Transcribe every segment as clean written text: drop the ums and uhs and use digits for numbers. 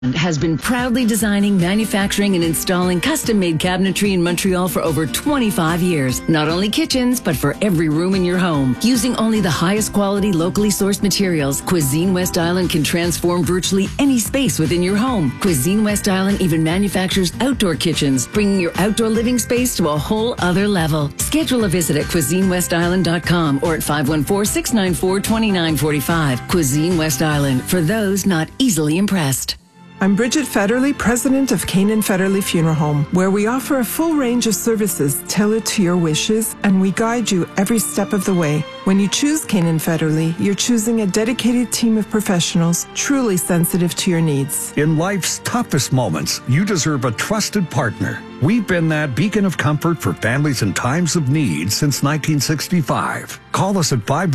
has been proudly designing, manufacturing, and installing custom-made cabinetry in Montreal for over 25 years. Not only kitchens, but for every room in your home. Using only the highest quality, locally sourced materials, Cuisine West Island can transform virtually any space within your home. Cuisine West Island even manufactures outdoor kitchens, bringing your outdoor living space to a whole other level. Schedule a visit at CuisineWestIsland.com or at 514-694-2945. Cuisine West Island, for those not easily impressed. I'm Bridget Federley, president of Canaan Federley Funeral Home, where we offer a full range of services tailored to your wishes, and we guide you every step of the way. When you choose Canaan Federley, you're choosing a dedicated team of professionals truly sensitive to your needs. In life's toughest moments, you deserve a trusted partner. We've been that beacon of comfort for families in times of need since 1965. Call us at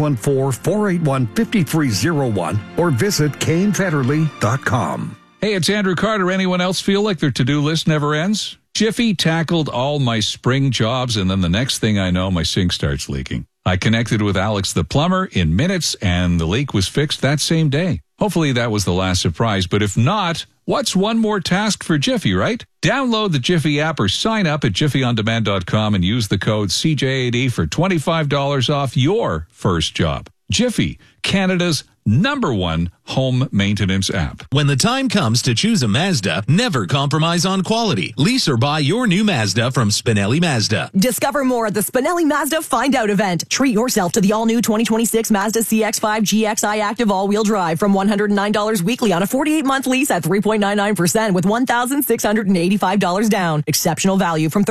514-481-5301 or visit CaneFederley.com. Hey, it's Andrew Carter. Anyone else feel like their to-do list never ends? Jiffy tackled all my spring jobs, and then the next thing I know, my sink starts leaking. I connected with Alex the plumber in minutes, and the leak was fixed that same day. Hopefully that was the last surprise, but if not, what's one more task for Jiffy, right? Download the Jiffy app or sign up at jiffyondemand.com and use the code CJ80 for $25 off your first job. Jiffy, Canada's #1 home maintenance app. When the time comes to choose a Mazda, never compromise on quality. Lease or buy your new Mazda from Spinelli Mazda. Discover more at the Spinelli Mazda Find Out event. Treat yourself to the all-new 2026 Mazda CX-5 GXI Active all-wheel drive from $109 weekly on a 48-month lease at 3.99% with $1,685 down. Exceptional value from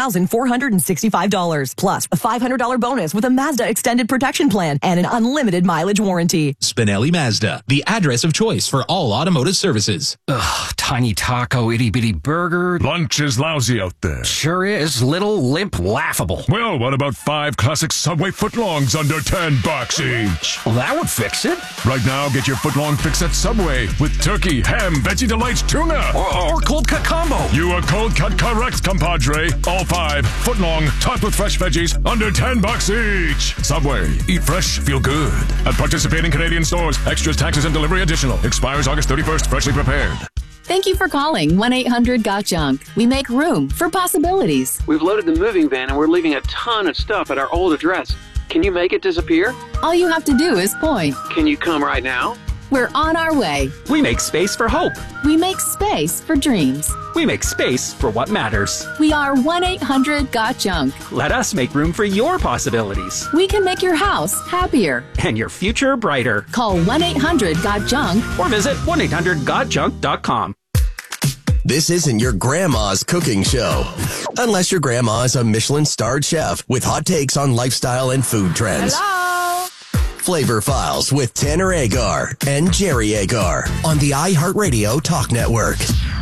$39,465. Plus, a $500 bonus with a Mazda Extended Protection Plan and an unlimited mileage warranty. Spinelli Mazda, the address of choice for all automotive services. Ugh, tiny taco, itty-bitty burger. Lunch is lousy out there. Sure is. Little, limp, laughable. Well, what about 5 classic Subway footlongs under $10 each? Well, that would fix it. Right now, get your footlong fix at Subway with turkey, ham, veggie delights, tuna. Or cold cut combo. You are cold cut correct, compadre. All 5 footlong, topped with fresh veggies, under $10 each. Subway. Eat fresh, feel good. At participating Canadian stores. Extras, taxes, and delivery additional. Expires August 31st. Freshly prepared. Thank you for calling 1-800-GOT-JUNK. We make room for possibilities. We've loaded the moving van and we're leaving a ton of stuff at our old address. Can you make it disappear? All you have to do is point. Can you come right now? We're on our way. We make space for hope. We make space for dreams. We make space for what matters. We are 1-800-GOT-JUNK. Let us make room for your possibilities. We can make your house happier. And your future brighter. Call 1-800-GOT-JUNK. Or visit 1-800-GOT-JUNK.com. This isn't your grandma's cooking show. Unless your grandma is a Michelin-starred chef with hot takes on lifestyle and food trends. Hello? Flavor Files with Tanner Agar and Jerry Agar on the iHeartRadio Talk Network.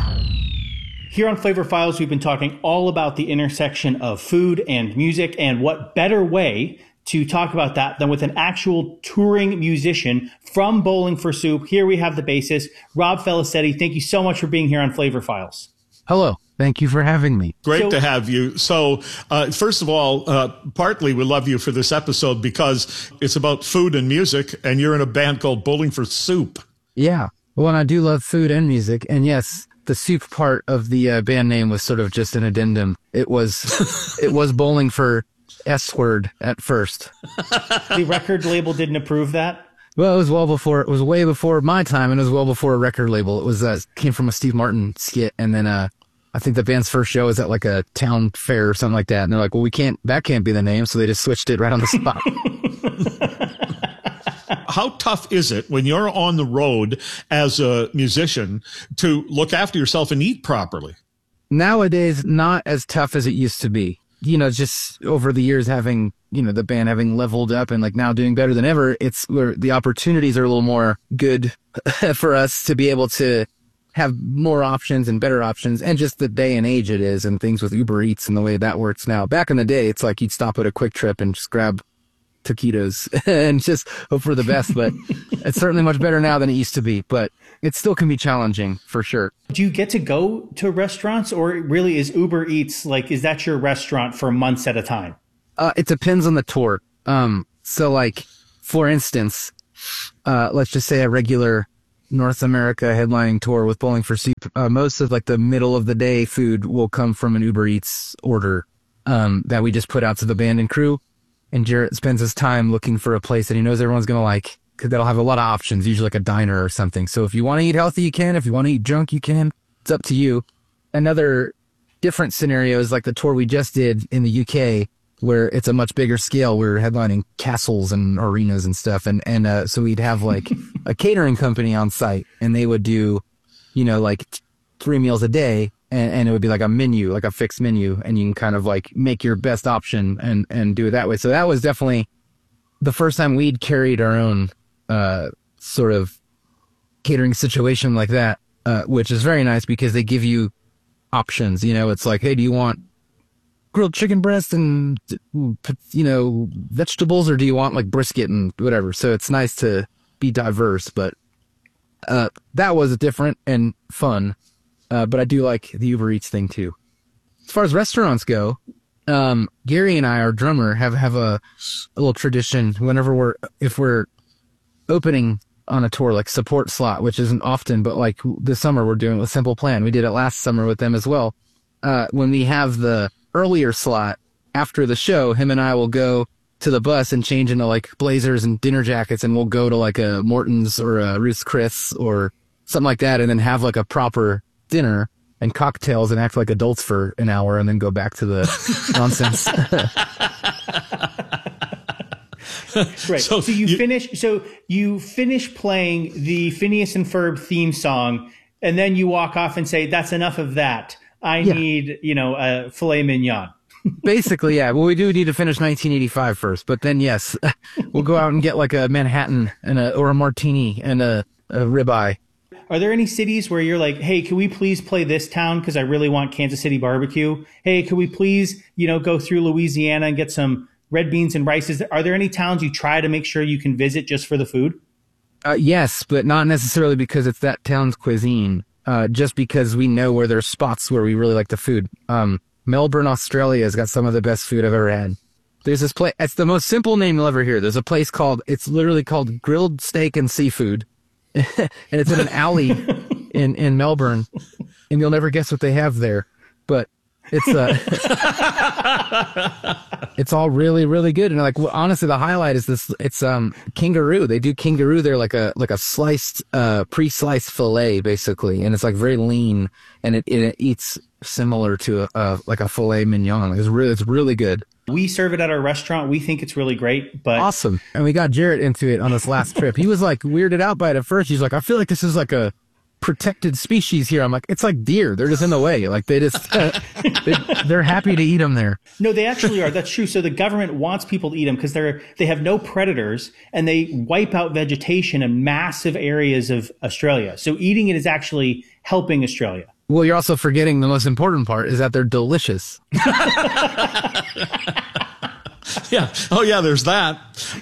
Here on Flavor Files, we've been talking all about the intersection of food and music, and what better way to talk about that than with an actual touring musician from Bowling for Soup. Here we have the bassist, Rob Felicetti. Thank you so much for being here on Flavor Files. Hello. Thank you for having me. Great to have you. So, first of all, partly we love you for this episode because it's about food and music, and you're in a band called Bowling for Soup. Yeah. Well, and I do love food and music. And yes, the soup part of the band name was sort of just an addendum. It was Bowling for S-word at first. The record label didn't approve that? Well, it was way before my time, and it was well before a record label. It was came from a Steve Martin skit, and then I think the band's first show was at like a town fair or something like that. And they're like, well, that can't be the name. So they just switched it right on the spot. How tough is it when you're on the road as a musician to look after yourself and eat properly? Nowadays, not as tough as it used to be. You know, just over the years having, the band having leveled up and like now doing better than ever, it's where the opportunities are a little more good for us to be able to have more options and better options, and just the day and age it is, and things with Uber Eats and the way that works now. Back in the day, it's like you'd stop at a Quick Trip and just grab taquitos and just hope for the best. But it's certainly much better now than it used to be, but it still can be challenging for sure. Do you get to go to restaurants, or really is Uber Eats, is that your restaurant for months at a time? It depends on the tour. So like, for instance, let's just say a regular North America headlining tour with Bowling for Soup, most of like the middle of the day food will come from an Uber Eats order that we just put out to the band and crew. And Jarrett spends his time looking for a place that he knows everyone's going to like, because that'll have a lot of options, usually like a diner or something. So if you want to eat healthy, you can. If you want to eat junk, you can. It's up to you. Another different scenario is like the tour we just did in the UK, where it's a much bigger scale. We're headlining castles and arenas and stuff. And so we'd have like a catering company on site, and they would do, like 3 meals a day. And it would be like a menu, like a fixed menu, and you can kind of like make your best option and do it that way. So that was definitely the first time we'd carried our own sort of catering situation like that, which is very nice because they give you options. It's like, hey, do you want grilled chicken breast and vegetables, or do you want like brisket and whatever? So it's nice to be diverse, but that was different and fun. But I do like the Uber Eats thing too. As far as restaurants go, Gary and I, our drummer, have a little tradition whenever if we're opening on a tour, like support slot, which isn't often, but like this summer we're doing with Simple Plan. We did it last summer with them as well. When we have the earlier slot after the show, him and I will go to the bus and change into like blazers and dinner jackets, and we'll go to like a Morton's or a Ruth's Chris or something like that, and then have like a proper dinner and cocktails and act like adults for an hour, and then go back to the nonsense. Right. So you finish playing the Phineas and Ferb theme song, and then you walk off and say, "That's enough of that. I need, a filet mignon." Basically, yeah. Well, we do need to finish 1985 first, but then yes, we'll go out and get like a Manhattan or a martini and a ribeye. Are there any cities where you're like, hey, can we please play this town because I really want Kansas City barbecue? Hey, can we please, go through Louisiana and get some red beans and rice? Are there any towns you try to make sure you can visit just for the food? Yes, but not necessarily because it's that town's cuisine. Just because we know where there's spots where we really like the food. Melbourne, Australia has got some of the best food I've ever had. There's this place, it's the most simple name you'll ever hear. There's a place it's literally called Grilled Steak and Seafood. And it's in an alley in Melbourne, and you'll never guess what they have there. But it's it's all really, really good. And like, honestly, the highlight is this. It's kangaroo. They do kangaroo there, like a sliced, pre-sliced fillet, basically, and it's like very lean, and it eats similar to like a filet mignon. It's really good. We serve it at our restaurant. We think it's really great, but awesome. And we got Jarrett into it on this last trip. He was like weirded out by it at first. He's like, I feel like this is like a protected species here. I'm like, it's like deer. They're just in the way. Like they just, they're happy to eat them there. No, they actually are. That's true. So the government wants people to eat them because they have no predators, and they wipe out vegetation in massive areas of Australia. So eating it is actually helping Australia. Well, you're also forgetting the most important part is that they're delicious. Yeah. Oh, yeah, there's that.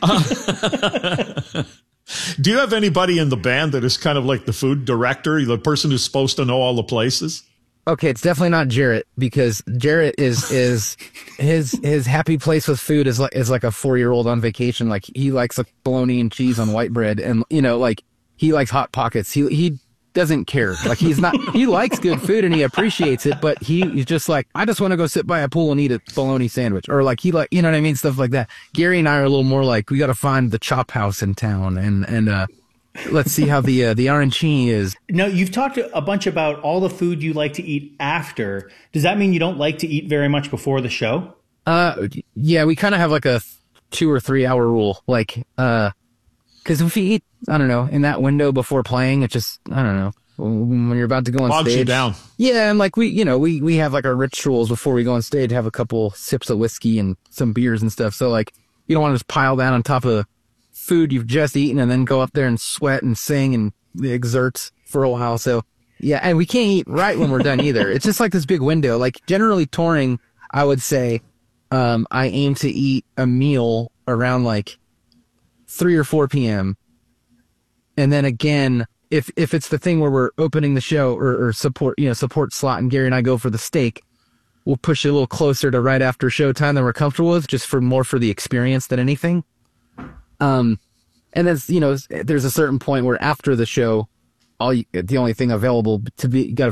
Do you have anybody in the band that is kind of like the food director, the person who's supposed to know all the places? Okay, it's definitely not Jarrett, because Jarrett is his happy place with food is like a 4-year-old on vacation. Like he likes like bologna and cheese on white bread, and like he likes Hot Pockets. He doesn't care. Like he likes good food and he appreciates it, but he's just like, I just want to go sit by a pool and eat a bologna sandwich, or like you know what I mean, stuff like that. Gary and I are a little more like, we got to find the chop house in town and let's see how the arancini is. No, you've talked a bunch about all the food you like to eat after. Does that mean you don't like to eat very much before the show? Yeah, we kind of have like a 2 or 3 hour rule, like because if you eat, I don't know, in that window before playing, it just, I don't know, when you're about to go on bogs stage. You down. Yeah, and like we have like our rituals before we go on stage, have a couple sips of whiskey and some beers and stuff. So like, you don't want to just pile that on top of food you've just eaten and then go up there and sweat and sing and exert for a while. So yeah, and we can't eat right when we're done either. It's just like this big window. Like generally touring, I would say, I aim to eat a meal around like 3 or 4 p.m. And then again, if it's the thing where we're opening the show or support slot, and Gary and I go for the steak, we'll push it a little closer to right after showtime than we're comfortable with, just for the experience than anything. And then, there's a certain point where after the show, the only thing available to be, you got to